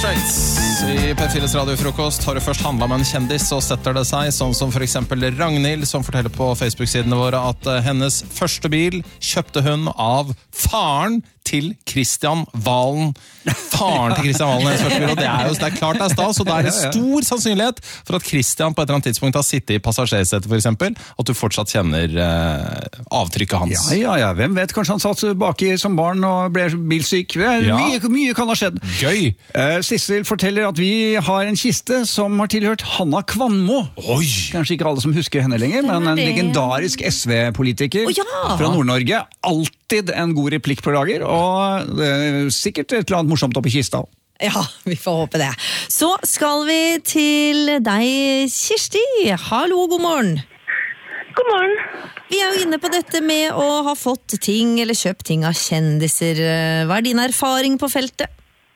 Straits i P4s radiofrokost. Har det først handlet om en kjendis, så setter det seg, sånn som for eksempel Ragnhild, som forteller på Facebook-sidene våre at hennes første bil kjøpte hun av faren til Kristian Valen. Faren til Kristian Valen, hennes første bil, og det er klart det er stas, og det er en stor sannsynlighet for at Kristian på et eller annet tidspunkt har sittet i passasjersetet for eksempel, at du fortsatt kjenner avtrykket hans. Ja, hvem vet, kanskje han satt baki som barn og ble bilsyk. Mye kan ha skjedd. Gøy! Sissel forteller at vi har en kiste som har tilhørt Hanna Kvanmo. Oi! Kanskje ikke alle som husker henne lenger, men en legendarisk SV-politiker fra Nord-Norge. Alltid en god replikk på lager, og sikkert et eller annet morsomt oppe i kista. Ja, vi får håpe det. Så skal vi til deg, Kirsti. Hallo, god morgen. God morgen. Vi er jo inne på dette med å ha fått ting eller kjøpt ting av kjendiser. Hva er din erfaring på feltet?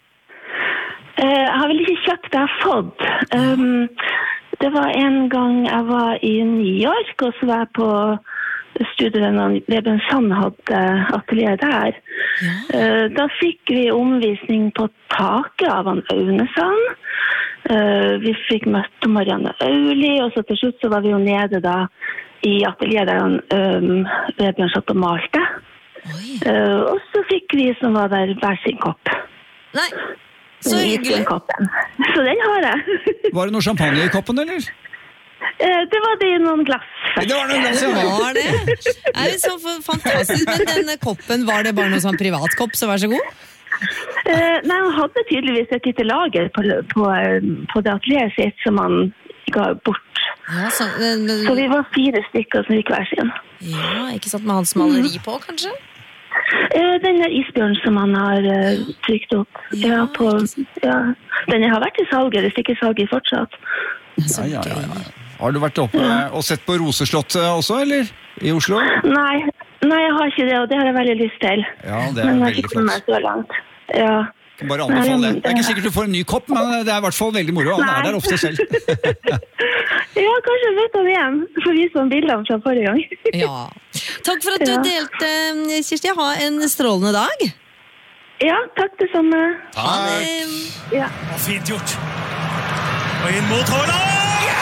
Jeg har vel ikke kjøpt, jeg har fått. Det var en gang jeg var i New York, og så var jeg på studiet når Vebjørn Sand hadde atelier der. Da fikk vi omvisning på taket av han Aune Sand. Vi fikk møte Marianne Auli, og så til slutt så var vi jo nede da i atelier der han Vebjørn satt og malte. Og så fikk vi som var der hver sin kopp. Nei, så hyggelig. Så den har jeg. Var det noe champagne i koppen, eller? Det var det i noen glass. Det var noen glass, ja. Var det? Er det så fantastisk, men denne koppen, var det bare noe sånn privatkopp, så vær så god? Nei, han hadde tydeligvis et lite lager på det atelieret sitt som han ga bort. Ja, så vi var 4 stykker som gikk hver sin. Ja, ikke sant med hans maleri på, kanskje? Den isbjørn som han har trykt opp. Den har vært i salget, det stikker salget fortsatt. Ja. Har du vært oppe og sett på Roseslottet også, eller? I Oslo? Nei, jeg har ikke det, og det har jeg veldig lyst til. Ja, det er veldig flott. Så langt. Ja. Bare anbefale det. Det er ikke sikkert du får en ny kopp, men det er i hvert fall veldig moro. Han er der ofte selv. Ja, kanskje vet han igjen. Du får vise noen bilder fra forrige gang. Ja. Takk for at du delte, Kirsti. Ha en strålende dag. Ja, takk det samme. Takk. Ja. Fint gjort. Og inn mot Haaland!